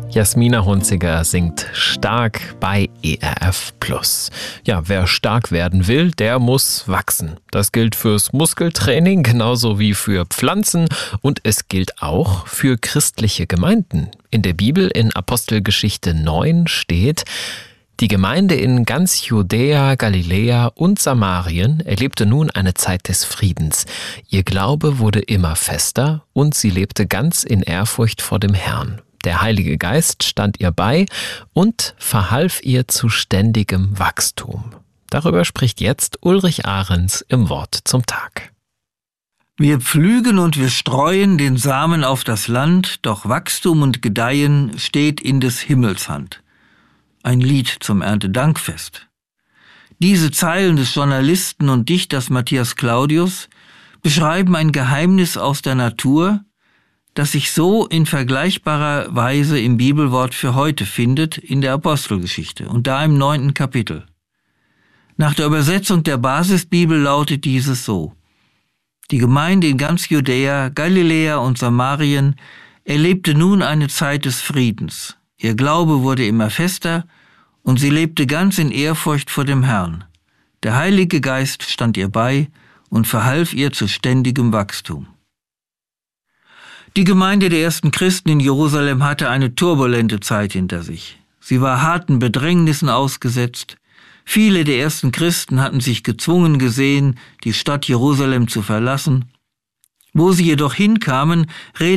Jasmina Hunziger singt Stark bei ERF+. Ja, wer stark werden will, der muss wachsen. Das gilt fürs Muskeltraining genauso wie für Pflanzen und es gilt auch für christliche Gemeinden. In der Bibel in Apostelgeschichte 9 steht: Die Gemeinde in ganz Judäa, Galiläa und Samarien erlebte nun eine Zeit des Friedens. Ihr Glaube wurde immer fester und sie lebte ganz in Ehrfurcht vor dem Herrn. Der Heilige Geist stand ihr bei und verhalf ihr zu ständigem Wachstum. Darüber spricht jetzt Ulrich Ahrens im Wort zum Tag. Wir pflügen und wir streuen den Samen auf das Land, doch Wachstum und Gedeihen steht in des Himmels Hand. Ein Lied zum Erntedankfest. Diese Zeilen des Journalisten und Dichters Matthias Claudius beschreiben ein Geheimnis aus der Natur, das sich so in vergleichbarer Weise im Bibelwort für heute findet, in der Apostelgeschichte und da im 9. Kapitel. Nach der Übersetzung der Basisbibel lautet dieses so: Die Gemeinde in ganz Judäa, Galiläa und Samarien erlebte nun eine Zeit des Friedens. Ihr Glaube wurde immer fester und sie lebte ganz in Ehrfurcht vor dem Herrn. Der Heilige Geist stand ihr bei und verhalf ihr zu ständigem Wachstum. Die Gemeinde der ersten Christen in Jerusalem hatte eine turbulente Zeit hinter sich. Sie war harten Bedrängnissen ausgesetzt. Viele der ersten Christen hatten sich gezwungen gesehen, die Stadt Jerusalem zu verlassen. Wo sie jedoch hinkamen,